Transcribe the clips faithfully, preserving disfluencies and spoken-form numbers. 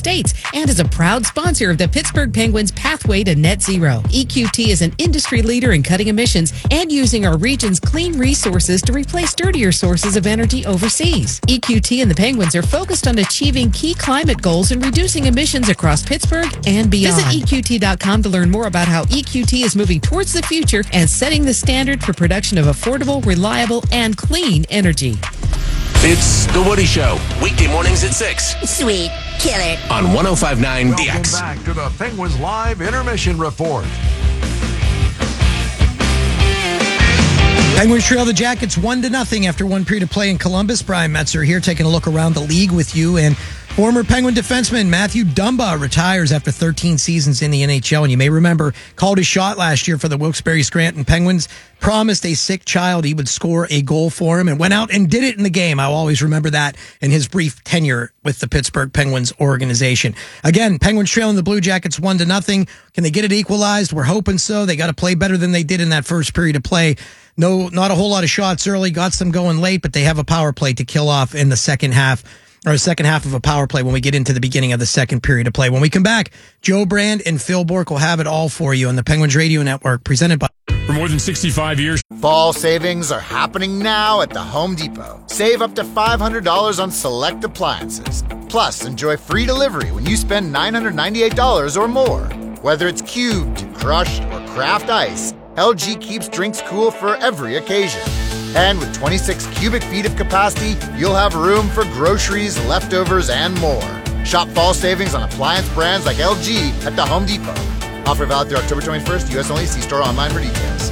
States and is a proud sponsor of the Pittsburgh Penguins Pathway to Net Zero. E Q T is an industry leader in cutting emissions and using our region's clean resources to replace dirtier sources of energy overseas. E Q T and the Penguins are focused on achieving key climate goals and reducing emissions across Pittsburgh and beyond. Visit E Q T dot com to learn more about how E Q T is moving towards the future and setting the standard for production of affordable, reliable, and clean energy. It's The Woody Show, weekday mornings at six. Sweet. Killer. On one oh five point nine D X. Welcome back to the Penguins Live Intermission Report. Penguins trail the Jackets one to nothing after one period of play in Columbus. Brian Metzer here taking a look around the league with you. And former Penguin defenseman Matthew Dumba retires after thirteen seasons in the N H L. And you may remember, called his shot last year for the Wilkes-Barre Scranton Penguins, promised a sick child he would score a goal for him and went out and did it in the game. I'll always remember that in his brief tenure with the Pittsburgh Penguins organization. Again, Penguins trailing the Blue Jackets one to nothing. Can they get it equalized? We're hoping so. They got to play better than they did in that first period of play. No, not a whole lot of shots early, got some going late, but they have a power play to kill off in the second half, or the second half of a power play when we get into the beginning of the second period of play. When we come back, Joe Brand and Phil Bork will have it all for you on the Penguins Radio Network, presented by... For more than sixty-five years. Fall savings are happening now at the Home Depot. Save up to five hundred dollars on select appliances. Plus, enjoy free delivery when you spend nine hundred ninety-eight dollars or more. Whether it's cubed, crushed, or craft ice, L G keeps drinks cool for every occasion. And with twenty-six cubic feet of capacity, you'll have room for groceries, leftovers, and more. Shop fall savings on appliance brands like L G at the Home Depot. Offer valid through October twenty-first, U S only. See store online for details.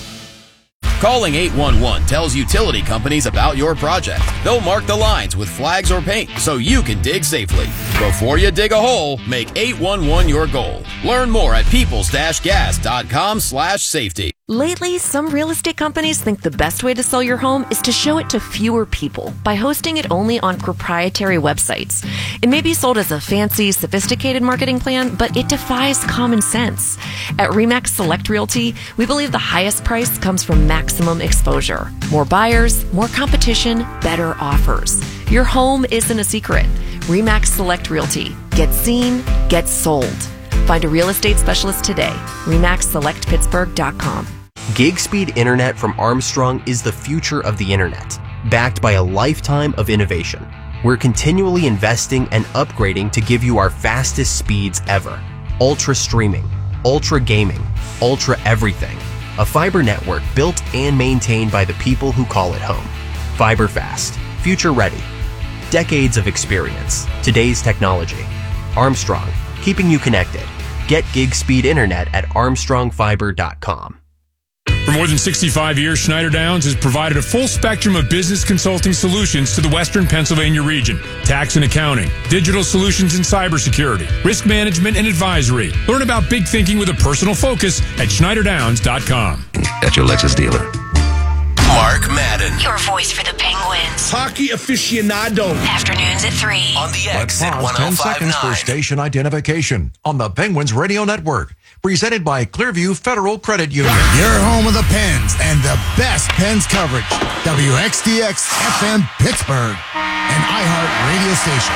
Calling eight one one tells utility companies about your project. They'll mark the lines with flags or paint so you can dig safely. Before you dig a hole, make eight one one your goal. Learn more at peoples dash gas dot com slash safety. Lately, some real estate companies think the best way to sell your home is to show it to fewer people by hosting it only on proprietary websites. It may be sold as a fancy, sophisticated marketing plan, but it defies common sense. At RE/MAX Select Realty, we believe the highest price comes from maximum exposure. More buyers, more competition, better offers. Your home isn't a secret. RE/MAX Select Realty. Get seen, get sold. Find a real estate specialist today. re max select pittsburgh dot com. Gig speed internet from Armstrong is the future of the internet, backed by a lifetime of innovation. We're continually investing and upgrading to give you our fastest speeds ever. Ultra streaming, ultra gaming, ultra everything. A fiber network built and maintained by the people who call it home. Fiber fast, future ready. Decades of experience, today's technology. Armstrong, keeping you connected. Get gig speed internet at armstrong fiber dot com. For more than sixty-five years, Schneider Downs has provided a full spectrum of business consulting solutions to the Western Pennsylvania region. Tax and accounting, digital solutions and cybersecurity, risk management and advisory. Learn about big thinking with a personal focus at schneider downs dot com. At your Lexus dealer. Mark Madden. Your voice for the Penguins. Hockey aficionado. Afternoons at three. On the X at Pause one oh ten five seconds for nine. station identification on the Penguins Radio Network. Presented by Clearview Federal Credit Union. Your home of the Pens and the best Pens coverage. W X D X F M Pittsburgh, an iHeart radio station.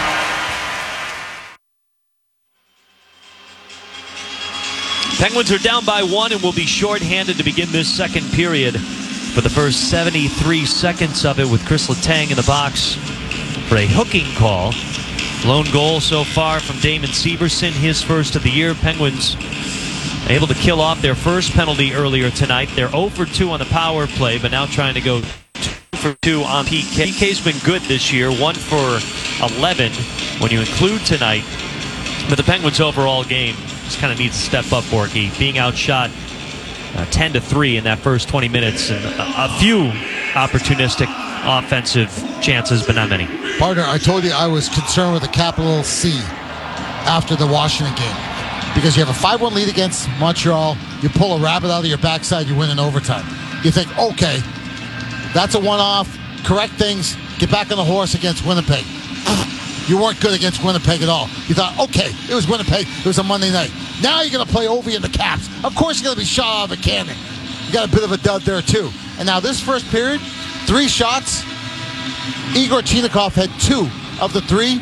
Penguins are down by one and will be shorthanded to begin this second period. For the first seventy-three seconds of it, with Chris Letang in the box for a hooking call. Lone goal so far from Damon Severson, his first of the year. Penguins able to kill off their first penalty earlier tonight. They're oh for two on the power play, but now trying to go two for two on P K. P K's been good this year, one for eleven when you include tonight. But the Penguins' overall game just kind of needs to step up, Borky. Being outshot uh, ten to three in that first twenty minutes, and a, a few opportunistic offensive chances, but not many. Partner, I told you I was concerned with a capital C after the Washington game. Because you have a five one lead against Montreal, you pull a rabbit out of your backside, you win in overtime. You think, okay, that's a one-off, correct things, get back on the horse against Winnipeg. You weren't good against Winnipeg at all. You thought, okay, it was Winnipeg, it was a Monday night. Now you're going to play Ovi and the Caps. Of course you're going to be shot out of a cannon. You got a bit of a dud there too. And now this first period, three shots. Igor Chinakhov had two of the three.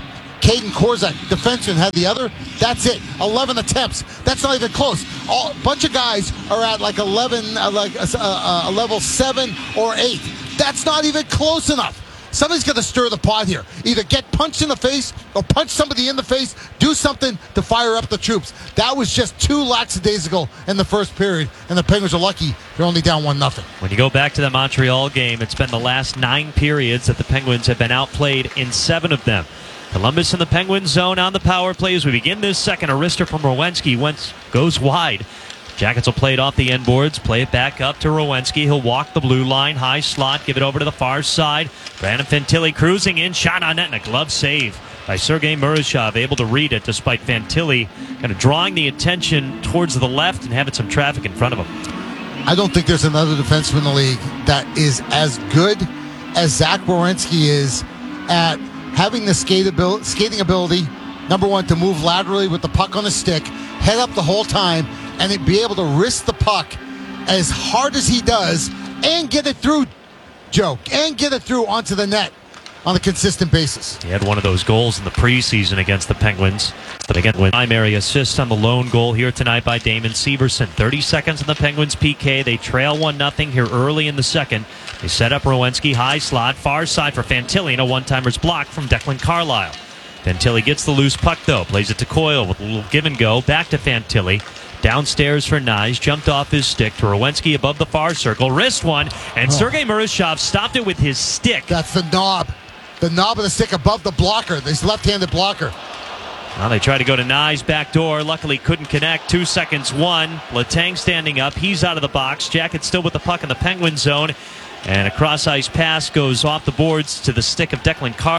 Caden Korzak, defenseman, had the other. That's it. eleven attempts. That's not even close. A bunch of guys are at like eleven, uh, like a, a, a level seven or eight. That's not even close enough. Somebody's got to stir the pot here. Either get punched in the face or punch somebody in the face. Do something to fire up the troops. That was just too lackadaisical in the first period, and the Penguins are lucky they're only down one nothing. When you go back to the Montreal game, it's been the last nine periods that the Penguins have been outplayed in seven of them. Columbus in the Penguins zone on the power play as we begin this second. A wrister from Rowensky went, goes wide. Jackets will play it off the end boards, play it back up to Rowensky. He'll walk the blue line, high slot, give it over to the far side. Brandon Fantilli cruising in, shot on net, and a glove save by Sergei Murashov, able to read it despite Fantilli kind of drawing the attention towards the left and having some traffic in front of him. I don't think there's another defenseman in the league that is as good as Zach Werenski is at having the skate abil- skating ability, number one, to move laterally with the puck on the stick, head up the whole time, and then be able to wrist the puck as hard as he does and get it through, Joe, and get it through onto the net on a consistent basis. He had one of those goals in the preseason against the Penguins. But again, with primary assist on the lone goal here tonight by Damon Severson. thirty seconds in the Penguins P K. They trail one nothing here early in the second. They set up Rowensky, high slot, far side for Fantilli, and a one-timer's block from Declan Carlisle. Fantilli gets the loose puck, though. Plays it to Coyle with a little give and go. Back to Fantilli. Downstairs for Nyes. Jumped off his stick to Rowensky above the far circle. Wrist one, and oh. Sergei Murashov stopped it with his stick. That's the knob. The knob of the stick above the blocker. This left-handed blocker. Now they try to go to Nyes back door. Luckily couldn't connect. Two seconds, one. Letang standing up. He's out of the box. Jackets still with the puck in the Penguin zone. And a cross-ice pass goes off the boards to the stick of Declan Carr.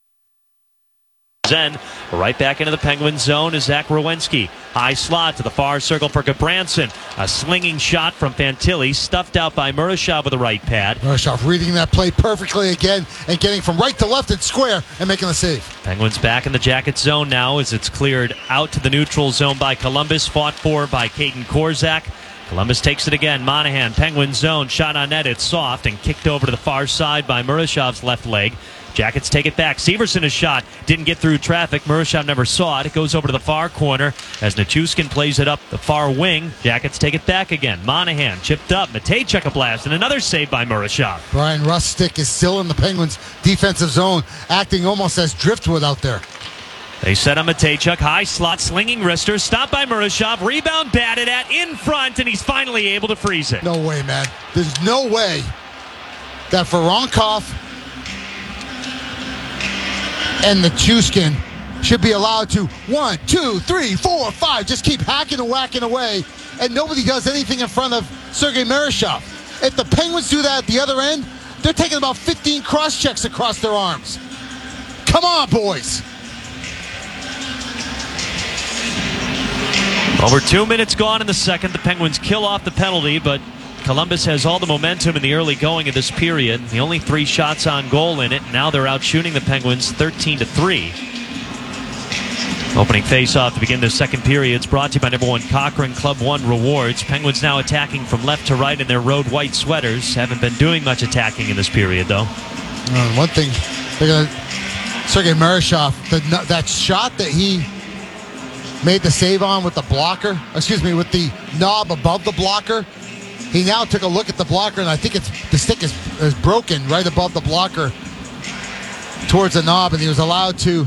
Then right back into the Penguin zone is Zach Rowensky. High slot to the far circle for Gabranson. A slinging shot from Fantilli, stuffed out by Murashov with the right pad. Murashov reading that play perfectly again and getting from right to left and square and making the save. Penguins back in the Jacket zone now as it's cleared out to the neutral zone by Columbus. Fought for by Caden Korzak. Columbus takes it again. Monahan, Penguin zone, shot on net. It's soft and kicked over to the far side by Murashov's left leg. Jackets take it back. Severson is shot. Didn't get through traffic. Murashov never saw it. It goes over to the far corner as Nichushkin plays it up the far wing. Jackets take it back again. Monahan chipped up. Matejchuk a blast and another save by Murashov. Brian Rustick is still in the Penguins' defensive zone, acting almost as driftwood out there. They set on Matejchuk. High slot, slinging wrister. Stopped by Murashov. Rebound batted at in front, and he's finally able to freeze it. No way, man. There's no way that Voronkov and the Nichushkin should be allowed to one, two, three, four, five, just keep hacking and whacking away, and nobody does anything in front of Sergei Murashov. If the Penguins do that at the other end, they're taking about fifteen cross checks across their arms. Come on, boys. Over two minutes gone in the second. The Penguins kill off the penalty, but Columbus has all the momentum in the early going of this period. The only three shots on goal in it. Now they're out shooting the Penguins thirteen to three. Opening face-off to begin the second period. It's brought to you by number one Cochrane Club One Rewards. Penguins now attacking from left to right in their road white sweaters. Haven't been doing much attacking in this period, though. Uh, one thing, they're gonna, Sergei Murashov, the, that shot that he made the save on with the blocker, excuse me, with the knob above the blocker, he now took a look at the blocker, and I think it's the stick is, is broken right above the blocker towards the knob, and he was allowed to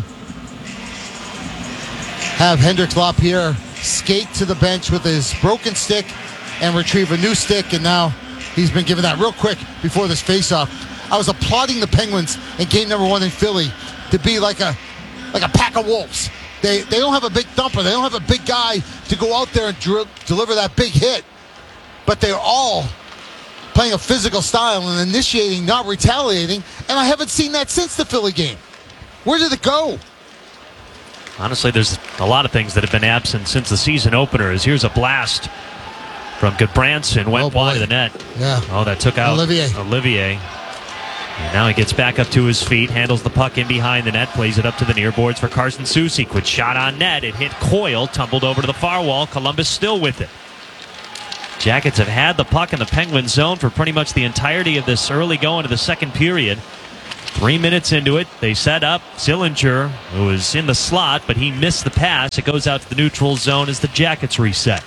have Hendrix Lapierre skate to the bench with his broken stick and retrieve a new stick, and now he's been given that real quick before this face-off. I was applauding the Penguins in game number one in Philly to be like a like a pack of wolves. They they don't have a big thumper. They don't have a big guy to go out there and dr- deliver that big hit. But they're all playing a physical style and initiating, not retaliating. And I haven't seen that since the Philly game. Where did it go? Honestly, there's a lot of things that have been absent since the season openers. Here's a blast from Goodbranson. Went oh wide of the net. Yeah. Oh, that took out Olivier. Olivier. And now he gets back up to his feet, handles the puck in behind the net, plays it up to the near boards for Carson Soucy. Quick shot on net. It hit Coyle, tumbled over to the far wall. Columbus still with it. Jackets have had the puck in the Penguin zone for pretty much the entirety of this early going to the second period. Three minutes into it, they set up Sillinger, who was in the slot, but he missed the pass. It goes out to the neutral zone as the Jackets reset.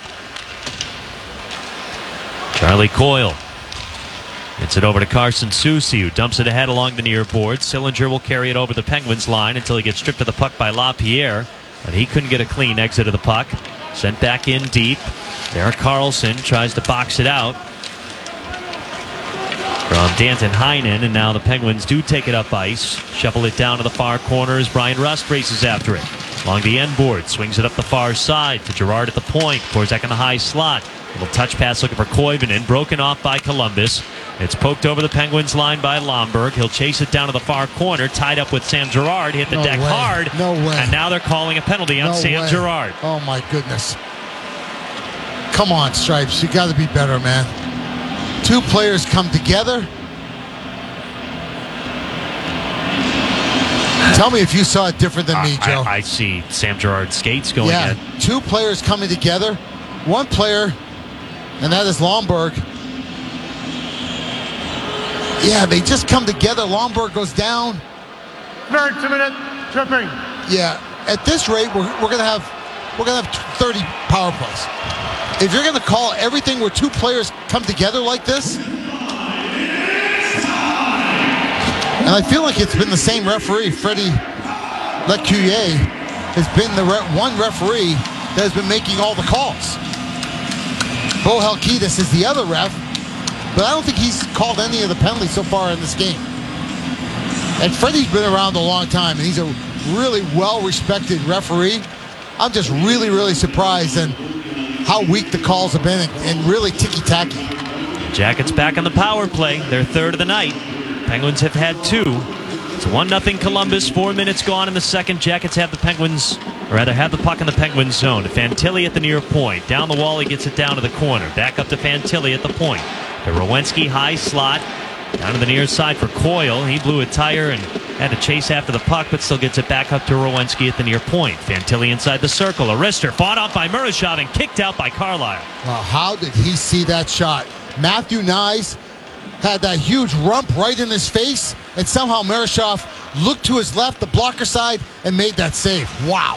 Charlie Coyle gets it over to Carson Soucy, who dumps it ahead along the near board. Sillinger will carry it over the Penguins line until he gets stripped of the puck by LaPierre, but he couldn't get a clean exit of the puck. Sent back in deep. Derek Carlson tries to box it out from Danton Heinen, and now the Penguins do take it up ice. Shovel it down to the far corner as Brian Rust races after it. Along the end board, swings it up the far side to Girard at the point. Korczak in the high slot. Little touch pass looking for Koivunen, broken off by Columbus. It's poked over the Penguins line by Lomberg. He'll chase it down to the far corner, tied up with Sam Girard, hit the No deck way. hard. No way. And now they're calling a penalty on No Sam way. Girard. Oh, my goodness. Come on, Stripes. You got to be better, man. Two players come together. Tell me if you saw it different than me, I, Joe. I, I see Sam Girard skates going yeah, in. two players coming together. One player, and that is Lomberg. Yeah, they just come together. Lomberg goes down. Third two minute tripping. Yeah, at this rate, we're, we're gonna have we're gonna have thirty power plays. If you're gonna call everything where two players come together like this, and I feel like it's been the same referee, Freddie Lecuyer, has been the re- one referee that has been making all the calls. Bo Halkitis is the other ref, but I don't think he's called any of the penalties so far in this game. And Freddie's been around a long time, and he's a really well-respected referee. I'm just really, really surprised at how weak the calls have been and, and really ticky-tacky. Jackets back on the power play. Their third of the night. Penguins have had two. It's one nothing Columbus. Four minutes gone in the second. Jackets have the Penguins, or rather have the puck in the Penguins zone. Fantilli at the near point. Down the wall, he gets it down to the corner. Back up to Fantilli at the point. To Rowensky, high slot. Down to the near side for Coyle. He blew a tire and had to chase after the puck, but still gets it back up to Rowensky at the near point. Fantilli inside the circle. Arister fought off by Murashov and kicked out by Carlisle. Well, how did he see that shot? Matthew Nyes had that huge rump right in his face, and somehow Murashov looked to his left, the blocker side, and made that save. Wow.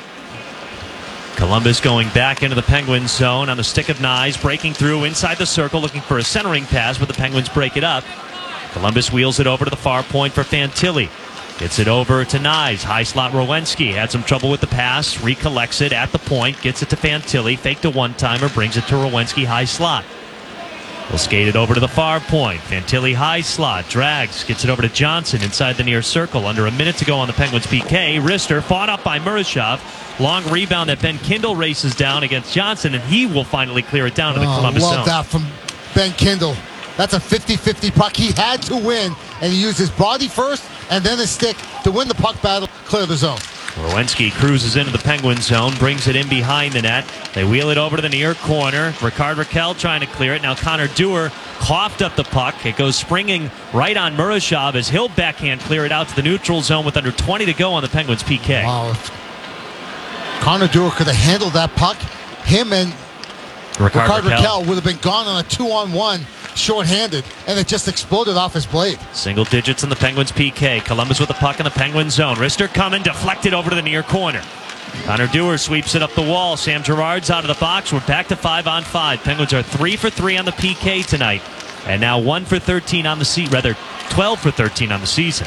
Columbus going back into the Penguins zone on the stick of Nyes, breaking through inside the circle, looking for a centering pass, but the Penguins break it up. Columbus wheels it over to the far point for Fantilli. Gets it over to Nyes. High slot Rowensky. Had some trouble with the pass. Recollects it at the point. Gets it to Fantilli. Faked a one-timer. Brings it to Rowensky. High slot. We'll skate it over to the far point. Fantilli high slot. Drags. Gets it over to Johnson inside the near circle. Under a minute to go on the Penguins P K. Rister fought up by Murashov. Long rebound that Ben Kindle races down against Johnson, and he will finally clear it down to the Oh, Columbus love zone. that from Ben Kindle. That's a fifty-fifty puck. He had to win, and he used his body first and then his stick to win the puck battle, clear the zone. Rowensky cruises into the Penguin zone, brings it in behind the net. They wheel it over to the near corner. Ricard Raquel trying to clear it. Now Connor Dewar coughed up the puck. It goes springing right on Murashov as he'll backhand clear it out to the neutral zone with under twenty to go on the Penguins P K. Wow. If Connor Dewar could have handled that puck, him and Ricard, Ricard Raquel. Raquel would have been gone on a two-on-one short-handed, and it just exploded off his blade. Single digits in the Penguins P K. Columbus with the puck in the Penguin zone. Rister coming, deflected over to the near corner. Connor Dewar sweeps it up the wall. Sam Girard's out of the box. We're back to five on five. Penguins are three for three on the P K tonight, and now one for thirteen on the season. Rather, twelve for thirteen on the season.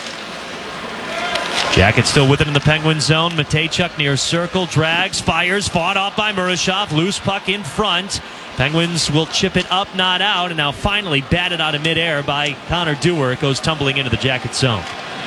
Jackets still with it in the Penguin zone. Matejchuk near circle, drags, fires, fought off by Murashov. Loose puck in front. Penguins will chip it up, not out, and now finally batted out of midair by Connor Dewar. It goes tumbling into the Jackets zone.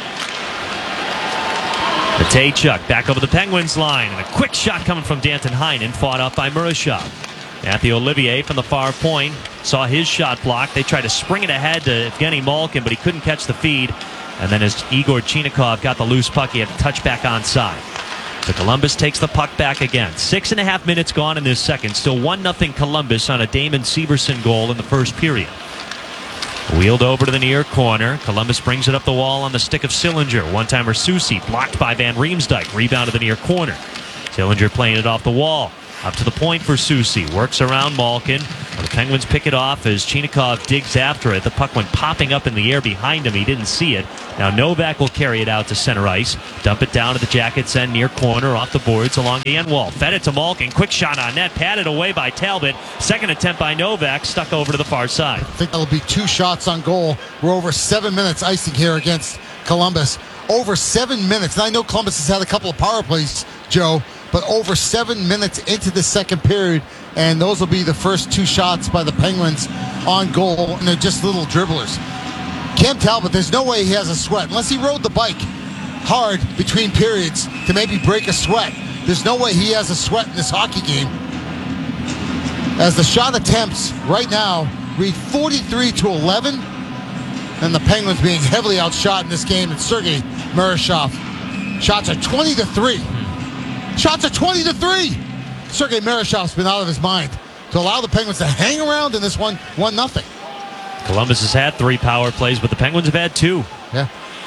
Matejchuk back over the Penguins line, and a quick shot coming from Danton Heinen, fought off by Murashov. Matthew Olivier from the far point saw his shot blocked. They tried to spring it ahead to Evgeny Malkin, but he couldn't catch the feed. And then as Igor Chinikov got the loose puck, he had to touch back onside. So Columbus takes the puck back again. Six and a half minutes gone in this second. Still one nothing Columbus on a Damon Severson goal in the first period. Wheeled over to the near corner. Columbus brings it up the wall on the stick of Sillinger. One-timer Soucy blocked by Van Riemsdyk. Rebound to the near corner. Sillinger playing it off the wall. Up to the point for Soucy. Works around Malkin. The Penguins pick it off as Chinakhov digs after it. The puck went popping up in the air behind him. He didn't see it. Now Novak will carry it out to center ice. Dump it down to the Jackets' end near corner off the boards along the end wall. Fed it to Malkin. Quick shot on net. Patted away by Talbot. Second attempt by Novak. Stuck over to the far side. I think that'll be two shots on goal. We're over seven minutes icing here against Columbus. Over seven minutes. And I know Columbus has had a couple of power plays, Joe, but over seven minutes into the second period, and those will be the first two shots by the Penguins on goal, and they're just little dribblers. Cam Talbot, there's no way he has a sweat. Unless he rode the bike hard between periods to maybe break a sweat. There's no way he has a sweat in this hockey game. As the shot attempts right now read forty-three to eleven, and the Penguins being heavily outshot in this game, and Sergei Mereshov. Shots are twenty to three. Shots are twenty to three. Sergei Mereshov's been out of his mind to allow the Penguins to hang around in this one, one nothing. Columbus has had three power plays, but the Penguins have had two. Yeah.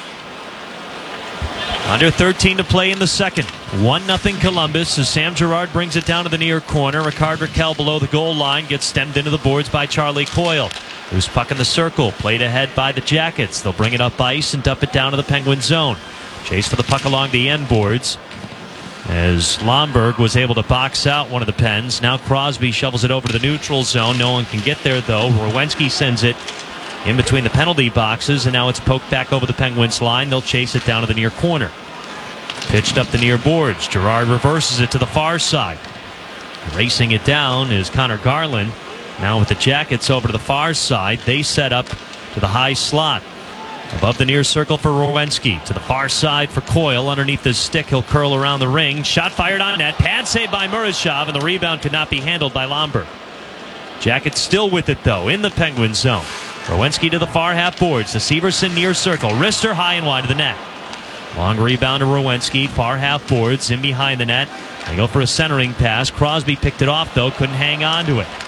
Under thirteen to play in the second. one nothing Columbus as Sam Girard brings it down to the near corner. Ricard Raquel below the goal line gets stemmed into the boards by Charlie Coyle. Loose puck in the circle. Played ahead by the Jackets. They'll bring it up ice and dump it down to the Penguin zone. Chase for the puck along the end boards as Lomberg was able to box out one of the Pens. Now Crosby shovels it over to the neutral zone. No one can get there, though. Rowensky sends it in between the penalty boxes, and now it's poked back over the Penguins line. They'll chase it down to the near corner. Pitched up the near boards. Girard reverses it to the far side. Racing it down is Connor Garland. Now with the Jackets over to the far side, they set up to the high slot. Above the near circle for Rowensky. To the far side for Coyle. Underneath his stick, he'll curl around the ring. Shot fired on net. Pad saved by Murashov, and the rebound could not be handled by Lomberg. Jackets still with it, though, in the Penguin zone. Rowensky to the far half boards. To Severson near circle. Wrister high and wide of the net. Long rebound to Rowensky. Far half boards. In behind the net. They go for a centering pass. Crosby picked it off, though. Couldn't hang on to it.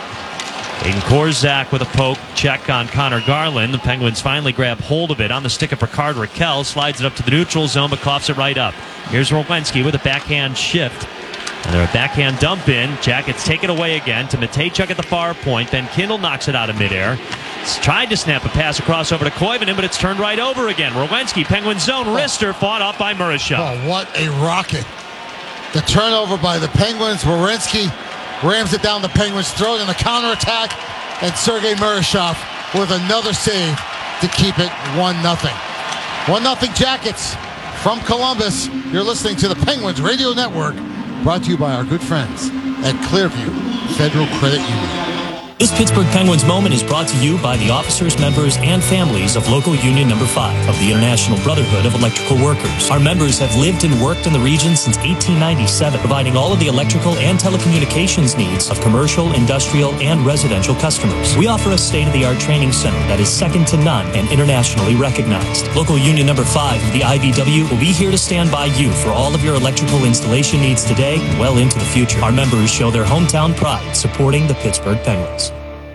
Aiden Korzak with a poke check on Connor Garland. The Penguins finally grab hold of it on the stick of Ricard Raquel. Slides it up to the neutral zone, but coughs it right up. Here's Rowensky with a backhand shift. And they're a backhand dump in. Jackets take it away again to Matejchuk at the far point. Then Kindle knocks it out of midair. He's tried to snap a pass across over to Koivunen, but it's turned right over again. Rowensky, Penguin zone, wrister fought off by Murashov. Oh, what a rocket. The turnover by the Penguins. Werenski rams it down the Penguins' throat in the counterattack, and Sergei Murashov with another save to keep it one nothing. one nothing Jackets from Columbus. You're listening to the Penguins Radio Network, brought to you by our good friends at Clearview Federal Credit Union. This Pittsburgh Penguins moment is brought to you by the officers, members, and families of Local Union Number five of the International Brotherhood of Electrical Workers. Our members have lived and worked in the region since eighteen ninety-seven, providing all of the electrical and telecommunications needs of commercial, industrial, and residential customers. We offer a state-of-the-art training center that is second to none and internationally recognized. Local Union Number five of the I B W will be here to stand by you for all of your electrical installation needs today and well into the future. Our members show their hometown pride supporting the Pittsburgh Penguins.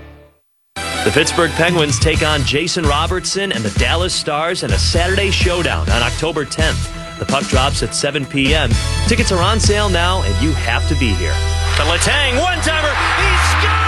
The Pittsburgh Penguins take on Jason Robertson and the Dallas Stars in a Saturday showdown on October tenth. The puck drops at seven p.m. Tickets are on sale now, and you have to be here. The Letang one-timer, he scores!